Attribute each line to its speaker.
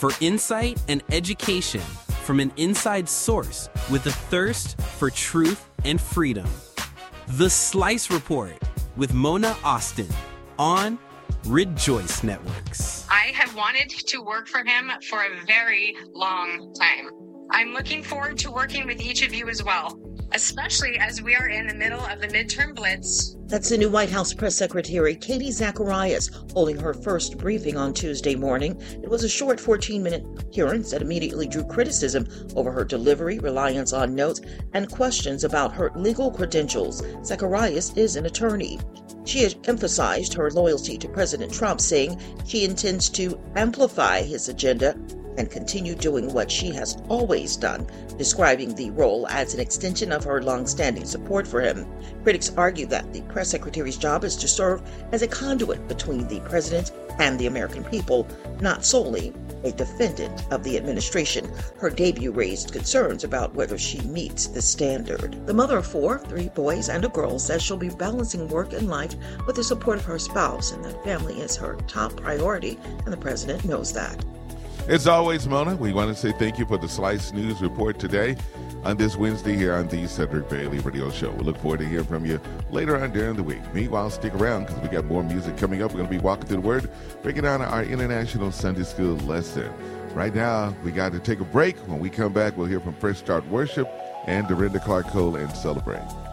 Speaker 1: for insight and education from an inside source with a thirst for truth and freedom. The Slice Report with Mona Austin on Rejoice Networks.
Speaker 2: I have wanted to work for him for a very long time. I'm looking forward to working with each of you as well, especially as we are in the middle of the midterm blitz.
Speaker 3: That's the new White House Press Secretary Katie Zacharias holding her first briefing on Tuesday morning. It was a short 14-minute appearance that immediately drew criticism over her delivery, reliance on notes, and questions about her legal credentials. Zacharias is an attorney. She has emphasized her loyalty to President Trump, saying she intends to amplify his agenda and continue doing what she has always done, describing the role as an extension of her long-standing support for him. Critics argue that the press secretary's job is to serve as a conduit between the president and the American people, not solely a defendant of the administration. Her debut raised concerns about whether she meets the standard. The mother of 4, 3 boys and a girl, says she'll be balancing work and life with the support of her spouse, and that family is her top priority, and the president knows that.
Speaker 4: As always, Mona, we want to say thank you for the Slice News Report today on this Wednesday here on the Cedric Bailey Radio Show. We look forward to hearing from you later on during the week. Meanwhile, stick around because we got more music coming up. We're going to be walking through the Word, breaking down our International Sunday School lesson. Right now, we got to take a break. When we come back, we'll hear from Fresh Start Worship and Dorinda Clark Cole and Celebrate.